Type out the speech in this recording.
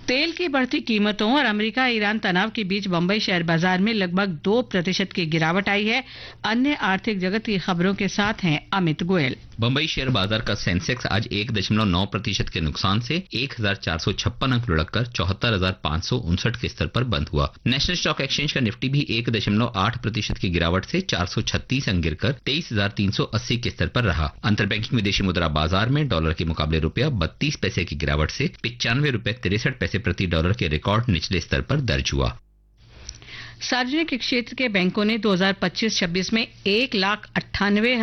तेल की बढ़ती कीमतों और अमेरिका ईरान तनाव के बीच बंबई शेयर बाजार में लगभग 2% की गिरावट आई है। अन्य आर्थिक जगत की खबरों के साथ हैं अमित गोयल। बंबई शेयर बाजार का सेंसेक्स आज 1.9% के नुकसान से 1456 अंक लुढ़ककर 74,559 के स्तर पर बंद हुआ। नेशनल स्टॉक एक्सचेंज का निफ्टी भी 1.8% की गिरावट से 436 अंक गिरकर 23,380 के स्तर पर रहा। अंतर बैंकिंग विदेशी मुद्रा बाजार में डॉलर के मुकाबले रुपया 32 पैसे की गिरावट से 95 रुपए 63 पैसे प्रति डॉलर के रिकॉर्ड निचले स्तर पर दर्ज हुआ। सार्वजनिक क्षेत्र के बैंकों ने 2025-26 में 1,98,000